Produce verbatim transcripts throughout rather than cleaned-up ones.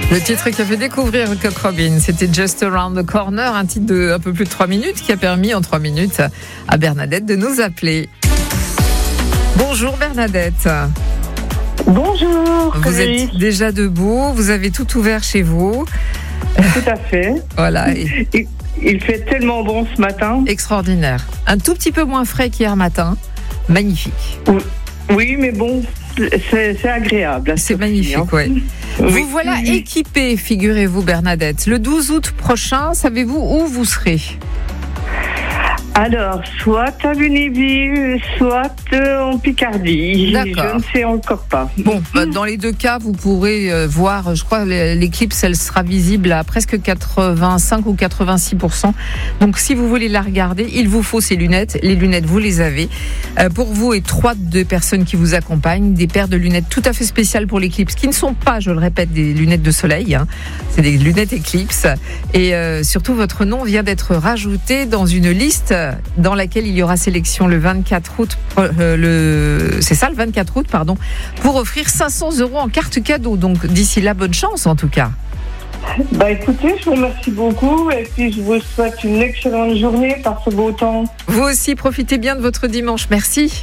Le titre qui a fait découvrir Cock Robin, c'était Just Around the Corner, un titre de un peu plus de trois minutes qui a permis en trois minutes à Bernadette de nous appeler. Bonjour Bernadette. Bonjour. Vous êtes déjà debout, vous avez tout ouvert chez vous. Tout à fait. Voilà. Et... Il, il fait tellement bon ce matin. Extraordinaire. Un tout petit peu moins frais qu'hier matin. Magnifique. Oui, oui mais bon, c'est, c'est agréable. C'est magnifique, hein. Oui. Vous voilà équipée, figurez-vous Bernadette. Le douze août prochain, savez-vous où vous serez ? Alors, soit à Lunéville, soit en Picardie. D'accord. Je ne sais encore pas. Bon, dans les deux cas, vous pourrez voir, je crois, l'éclipse, elle sera visible à presque quatre-vingt-cinq ou quatre-vingt-six pour cent. Donc, si vous voulez la regarder, il vous faut ces lunettes. Les lunettes, vous les avez. Pour vous et trois de personnes qui vous accompagnent, des paires de lunettes tout à fait spéciales pour l'éclipse, qui ne sont pas, je le répète, des lunettes de soleil. Hein. C'est des lunettes éclipse. Et euh, surtout, votre nom vient d'être rajouté dans une liste dans laquelle il y aura sélection le vingt-quatre août, euh, le, c'est ça, le vingt-quatre août, pardon, pour offrir cinq cents euros en carte cadeau. Donc, d'ici là, bonne chance, en tout cas. Bah, écoutez, je vous remercie beaucoup et puis je vous souhaite une excellente journée par ce beau temps. Vous aussi, profitez bien de votre dimanche. Merci.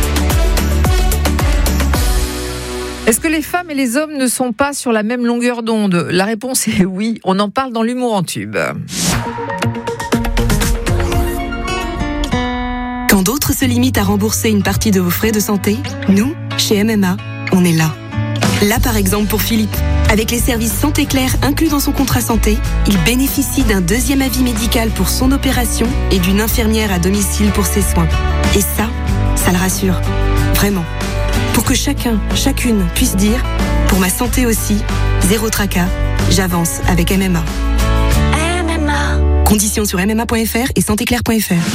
Est-ce que les femmes et les hommes ne sont pas sur la même longueur d'onde ? La réponse est oui. On en parle dans l'humour en tube. Quand d'autres se limitent à rembourser une partie de vos frais de santé, nous, chez M M A, on est là. Là, par exemple, pour Philippe. Avec les services Santé Claire inclus dans son contrat santé, il bénéficie d'un deuxième avis médical pour son opération et d'une infirmière à domicile pour ses soins. Et ça, ça le rassure. Vraiment. Pour que chacun, chacune puisse dire « Pour ma santé aussi, zéro tracas, j'avance avec M M A ». M M A. Conditions sur m m a point f r et santé claire point f r.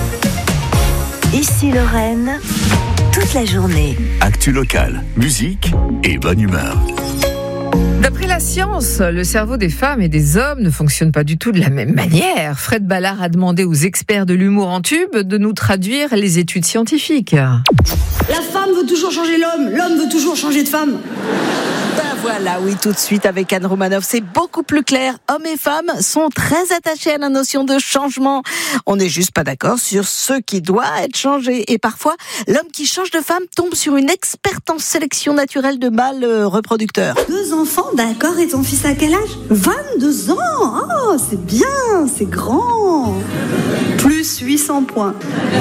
Ici Lorraine, toute la journée. Actu locale, musique et bonne humeur. D'après la science, le cerveau des femmes et des hommes ne fonctionne pas du tout de la même manière. Fred Ballard a demandé aux experts de l'humour en tube de nous traduire les études scientifiques. La femme veut toujours changer l'homme, l'homme veut toujours changer de femme. Ben voilà, oui, tout de suite avec Anne Romanoff, c'est beaucoup plus clair. Hommes et femmes sont très attachés à la notion de changement. On n'est juste pas d'accord sur ce qui doit être changé. Et parfois, l'homme qui change de femme tombe sur une experte en sélection naturelle de mâles reproducteurs. Deux enfants, d'accord, et ton fils à quel âge ? vingt-deux ans. Oh, c'est bien, c'est grand. Plus huit cents points.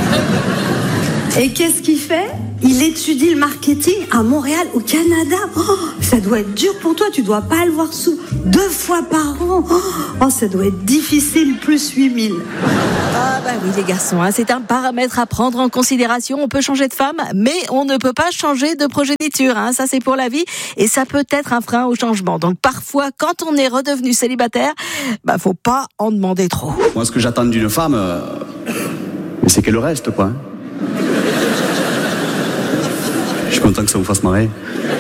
Et qu'est-ce qu'il fait ? Il étudie le marketing à Montréal, au Canada. Oh, ça doit être dur pour toi, tu dois pas le voir sous deux fois par an. Oh, ça doit être difficile, plus huit mille. Ah bah oui les garçons, hein, c'est un paramètre à prendre en considération. On peut changer de femme, mais on ne peut pas changer de progéniture. Hein. Ça c'est pour la vie et ça peut être un frein au changement. Donc parfois, quand on est redevenu célibataire, bah faut pas en demander trop. Moi ce que j'attends d'une femme, euh, c'est qu'elle reste quoi. Je suis content que ça vous fasse marrer.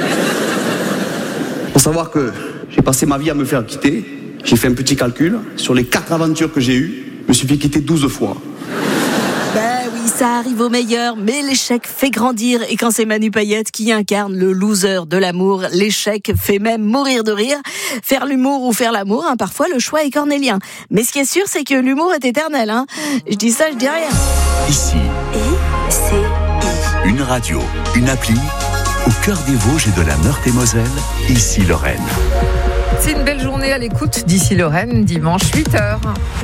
Faut savoir que j'ai passé ma vie à me faire quitter. J'ai fait un petit calcul. Sur les quatre aventures que j'ai eues, je me suis fait quitter douze fois. Ben oui, ça arrive au meilleur, mais l'échec fait grandir. Et quand c'est Manu Payette qui incarne le loser de l'amour, l'échec fait même mourir de rire. Faire l'humour ou faire l'amour, hein, parfois le choix est cornélien. Mais ce qui est sûr, c'est que l'humour est éternel. Hein. Je dis ça, je dis rien. Ici, I C I. une radio, une appli, au cœur des Vosges et de la Meurthe-et-Moselle, ici Lorraine. C'est une belle journée à l'écoute d'ici Lorraine, dimanche huit heures.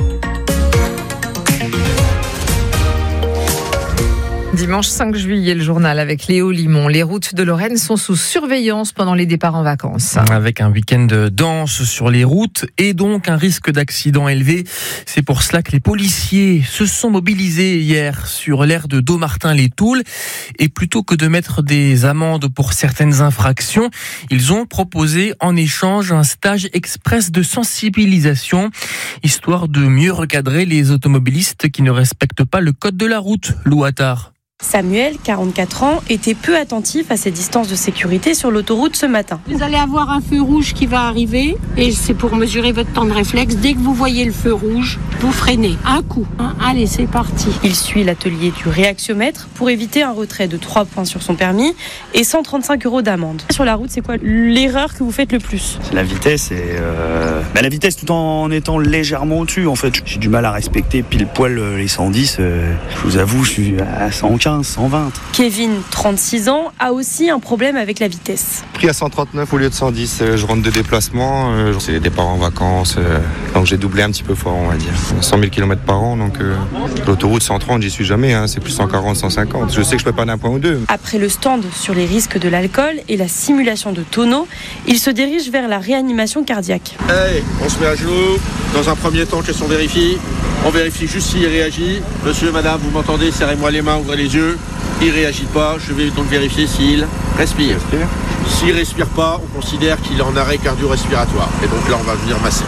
Dimanche cinq juillet, le journal avec Léo Limon. Les routes de Lorraine sont sous surveillance pendant les départs en vacances. Avec un week-end dense sur les routes et donc un risque d'accident élevé. C'est pour cela que les policiers se sont mobilisés hier sur l'aire de Dommartin-les-Toules. Et plutôt que de mettre des amendes pour certaines infractions, ils ont proposé en échange un stage express de sensibilisation, histoire de mieux recadrer les automobilistes qui ne respectent pas le code de la route. Lou Attard. Samuel, quarante-quatre ans, était peu attentif à ces distances de sécurité sur l'autoroute ce matin. Vous allez avoir un feu rouge qui va arriver et c'est pour mesurer votre temps de réflexe. Dès que vous voyez le feu rouge, vous freinez. Un coup. Hein. Allez, c'est parti. Il suit l'atelier du réaxiomètre pour éviter un retrait de trois points sur son permis et cent trente-cinq euros d'amende. Sur la route, c'est quoi l'erreur que vous faites le plus ? C'est la vitesse et euh... bah, la vitesse tout en étant légèrement au-dessus en fait. J'ai du mal à respecter pile poil les cent dix. Euh... Je vous avoue, je suis à cent quinze, cent vingt. Kevin, trente-six ans, a aussi un problème avec la vitesse. Pris à cent trente-neuf au lieu de cent dix. Je rentre de déplacement. C'est les départs en vacances. Donc j'ai doublé un petit peu fort, on va dire. cent mille kilomètres par an. Donc euh... l'autoroute cent trente, j'y suis jamais. Hein. C'est plus cent quarante, cent cinquante. Je sais que je peux pas d'un point ou deux. Après le stand sur les risques de l'alcool et la simulation de tonneaux, il se dirige vers la réanimation cardiaque. Hey, on se met à genoux. Dans un premier temps, question vérifie. On vérifie juste s'il réagit. Monsieur, madame, vous m'entendez ? Serrez-moi les mains, ouvrez les yeux. Il ne réagit pas. Je vais donc vérifier s'il respire. respire. S'il ne respire pas, on considère qu'il est en arrêt cardio-respiratoire. Et donc là, on va venir masser.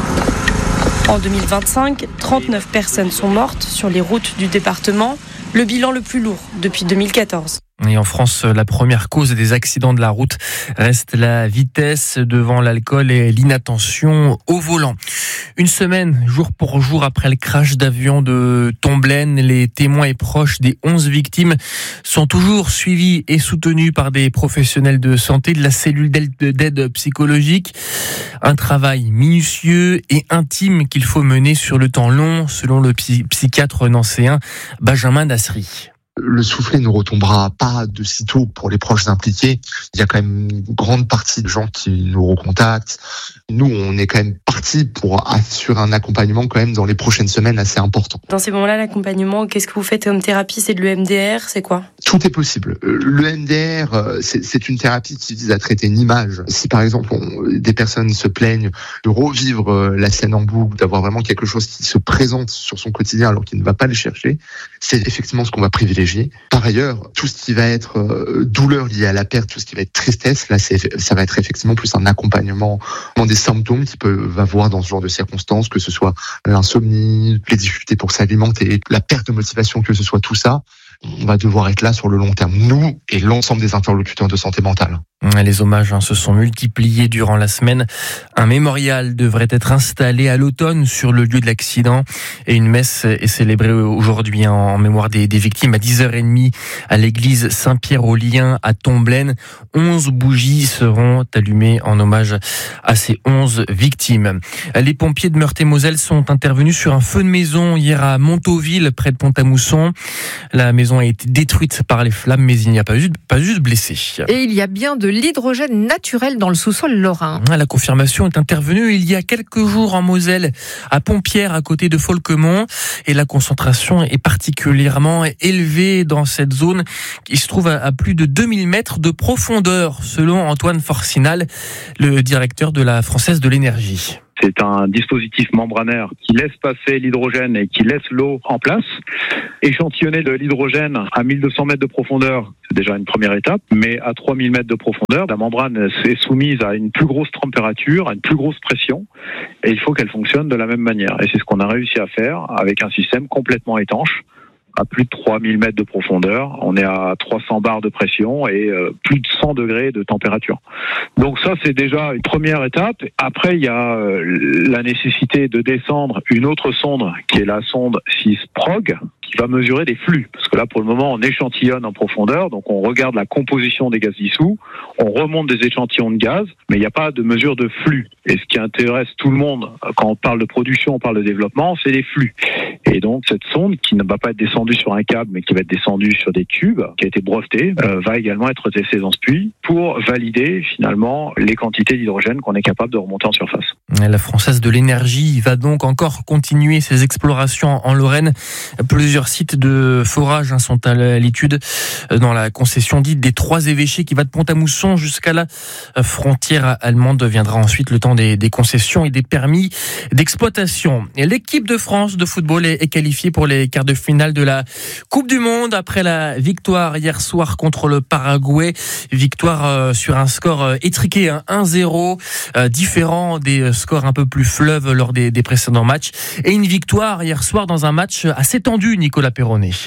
En deux mille vingt-cinq, trente-neuf personnes sont mortes sur les routes du département, le bilan le plus lourd depuis deux mille quatorze. Et en France, la première cause des accidents de la route reste la vitesse devant l'alcool et l'inattention au volant. Une semaine, jour pour jour après le crash d'avion de Tomblaine, les témoins et proches des onze victimes sont toujours suivis et soutenus par des professionnels de santé de la cellule d'aide psychologique. Un travail minutieux et intime qu'il faut mener sur le temps long, selon le psychiatre nancéen Benjamin Nasri. Le soufflet ne retombera pas de sitôt pour les proches impliqués. Il y a quand même une grande partie de gens qui nous recontactent. Nous, on est quand même partis pour assurer un accompagnement quand même dans les prochaines semaines assez important. Dans ces moments-là, l'accompagnement, qu'est-ce que vous faites comme thérapie ? C'est de l'E M D R, c'est quoi ? Tout est possible. L'E M D R, c'est, c'est une thérapie qui vise à traiter une image. Si par exemple, on, des personnes se plaignent de revivre la scène en boucle, d'avoir vraiment quelque chose qui se présente sur son quotidien alors qu'il ne va pas les chercher, c'est effectivement ce qu'on va privilégier. Par ailleurs, tout ce qui va être euh, douleur liée à la perte, tout ce qui va être tristesse, là, c'est, ça va être effectivement plus un accompagnement des symptômes qu'ils peuvent avoir dans ce genre de circonstances, que ce soit l'insomnie, les difficultés pour s'alimenter, la perte de motivation, que ce soit tout ça. On va devoir être là sur le long terme, nous et l'ensemble des interlocuteurs de santé mentale. Les hommages hein, se sont multipliés durant la semaine. Un mémorial devrait être installé à l'automne sur le lieu de l'accident et une messe est célébrée aujourd'hui en mémoire des, des victimes à dix heures trente à l'église Saint-Pierre-aux-Liens à Tomblaine. onze bougies seront allumées en hommage à ces onze victimes. Les pompiers de Meurthe-et-Moselle sont intervenus sur un feu de maison hier à Montauville, près de Pont-à-Mousson. La maison a été détruite par les flammes, mais il n'y a pas eu, pas eu de blessés. Et il y a bien de l'hydrogène naturel dans le sous-sol lorrain. La confirmation est intervenue il y a quelques jours en Moselle, à Pompierre, à côté de Folquemont. Et la concentration est particulièrement élevée dans cette zone qui se trouve à plus de deux mille mètres de profondeur, selon Antoine Forcinal, le directeur de la Française de l'énergie. C'est un dispositif membranaire qui laisse passer l'hydrogène et qui laisse l'eau en place. Échantillonner de l'hydrogène à mille deux cents mètres de profondeur, c'est déjà une première étape, mais à trois mille mètres de profondeur, la membrane est soumise à une plus grosse température, à une plus grosse pression, et il faut qu'elle fonctionne de la même manière. Et c'est ce qu'on a réussi à faire avec un système complètement étanche. À plus de trois mille mètres de profondeur, on est à trois cents bars de pression et euh, plus de cent degrés de température. Donc ça, c'est déjà une première étape. Après, il y a euh, la nécessité de descendre une autre sonde, qui est la sonde six prog, qui va mesurer des flux. Parce que là, pour le moment, on échantillonne en profondeur, donc on regarde la composition des gaz dissous, on remonte des échantillons de gaz, mais il n'y a pas de mesure de flux. Et ce qui intéresse tout le monde, quand on parle de production, on parle de développement, c'est les flux. Et donc, cette sonde, qui ne va pas être descendue sur un câble, mais qui va être descendue sur des tubes, qui a été brevetée, euh, va également être testée dans ce puits pour valider, finalement, les quantités d'hydrogène qu'on est capable de remonter en surface. La Française de l'énergie va donc encore continuer ses explorations en Lorraine. Plusieurs sites de forage hein, sont à l'étude dans la concession dite des Trois Évêchés qui va de Pont-à-Mousson jusqu'à la frontière allemande. Viendra ensuite le temps des, des concessions et des permis d'exploitation. Et l'équipe de France de football est, est qualifiée pour les quarts de finale de la Coupe du Monde après la victoire hier soir contre le Paraguay. Victoire euh, sur un score euh, étriqué, hein, un zéro, euh, différent des scores un peu plus fleuves lors des, des précédents matchs. Et une victoire hier soir dans un match assez tendu, Nicolas Perronnet.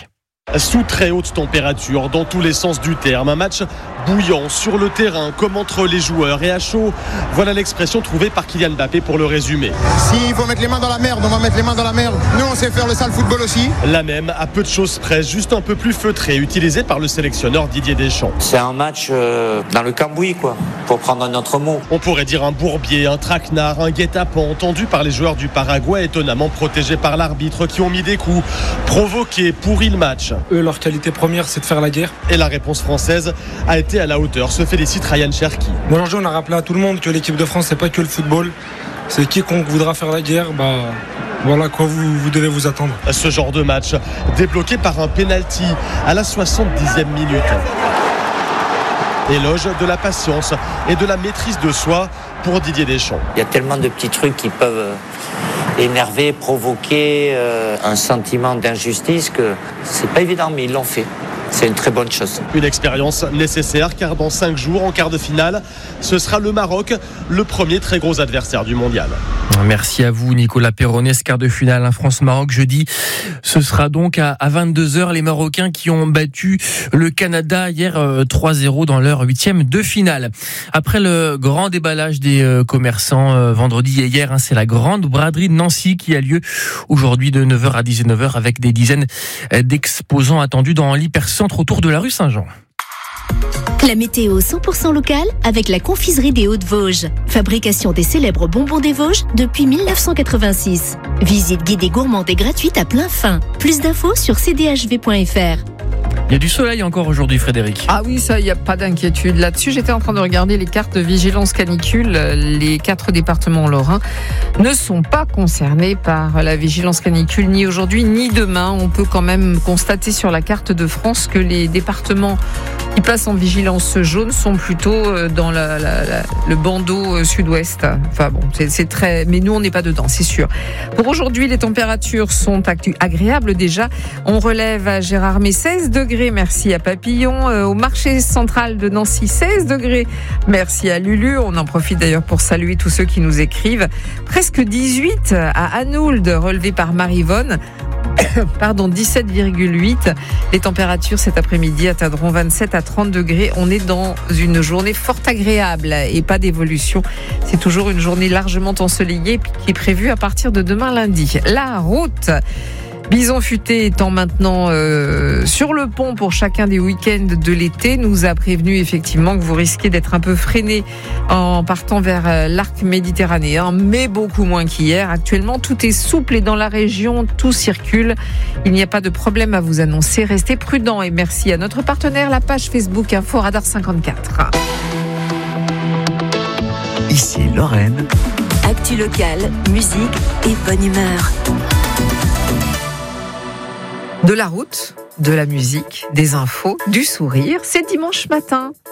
Sous très haute température, dans tous les sens du terme, un match bouillant sur le terrain, comme entre les joueurs et à chaud. Voilà l'expression trouvée par Kylian Mbappé pour le résumer. S'il faut mettre les mains dans la merde, on va mettre les mains dans la merde. Nous, on sait faire le sale football aussi. La même, à peu de choses près, juste un peu plus feutré, utilisé par le sélectionneur Didier Deschamps. C'est un match euh, dans le cambouis, quoi, pour prendre un autre mot. On pourrait dire un bourbier, un traquenard, un guet-apens, entendu par les joueurs du Paraguay, étonnamment protégés par l'arbitre, qui ont mis des coups, provoqués, pourri le match. Eux, leur qualité première, c'est de faire la guerre. Et la réponse française a été à la hauteur, se félicite Ryan Cherki. Aujourd'hui, on a rappelé à tout le monde que l'équipe de France, c'est pas que le football. C'est quiconque voudra faire la guerre, bah voilà quoi vous, vous devez vous attendre. Ce genre de match, débloqué par un penalty à la soixante-dixième minute. Éloge de la patience et de la maîtrise de soi pour Didier Deschamps. Il y a tellement de petits trucs qui peuvent énerver, provoquer euh, un sentiment d'injustice que c'est pas évident, mais ils l'ont fait. C'est une très bonne chose. Une expérience nécessaire car dans cinq jours, en quart de finale, ce sera le Maroc, le premier très gros adversaire du mondial. Merci à vous Nicolas Péronnet. Quart de finale, hein, France-Maroc jeudi. Ce sera donc à, à vingt-deux heures. Les Marocains qui ont battu le Canada hier euh, trois zéro dans leur huitième de finale. Après le grand déballage des euh, commerçants euh, vendredi et hier, hein, c'est la grande braderie de Nancy qui a lieu aujourd'hui de neuf heures à dix-neuf heures avec des dizaines d'exposants attendus dans l'hypercentre autour de la rue Saint-Jean. La météo cent pour cent locale avec la confiserie des Hauts-de-Vosges. Fabrication des célèbres bonbons des Vosges depuis mille neuf cent quatre-vingt-six. Visite guidée gourmande et gratuite à plein fin. Plus d'infos sur c d h v point f r. Il y a du soleil encore aujourd'hui, Frédéric. Ah oui, ça, il n'y a pas d'inquiétude là-dessus. J'étais en train de regarder les cartes de vigilance canicule. Les quatre départements lorrains ne sont pas concernés par la vigilance canicule, ni aujourd'hui, ni demain. On peut quand même constater sur la carte de France que les départements qui passent en vigilance jaune sont plutôt dans la, la, la, le bandeau sud-ouest. Enfin bon, c'est, c'est très... Mais nous, on n'est pas dedans, c'est sûr. Pour aujourd'hui, les températures sont agréables déjà. On relève à Gérardmer seize degrés. Merci à Papillon. Euh, au marché central de Nancy, seize degrés. Merci à Lulu. On en profite d'ailleurs pour saluer tous ceux qui nous écrivent. Presque dix-huit à Anould, relevé par Marivonne. Pardon, dix-sept virgule huit. Les températures cet après-midi atteindront vingt-sept à trente degrés. On est dans une journée fort agréable et pas d'évolution. C'est toujours une journée largement ensoleillée qui est prévue à partir de demain lundi. La route. Bison Futé étant maintenant euh, sur le pont pour chacun des week-ends de l'été, nous a prévenu effectivement que vous risquez d'être un peu freiné en partant vers euh, l'arc méditerranéen, mais beaucoup moins qu'hier. Actuellement, tout est souple et dans la région, tout circule. Il n'y a pas de problème à vous annoncer. Restez prudents et merci à notre partenaire, la page Facebook Info Radar cinquante-quatre. Ici Lorraine. Actu locale, musique et bonne humeur. De la route, de la musique, des infos, du sourire, c'est dimanche matin.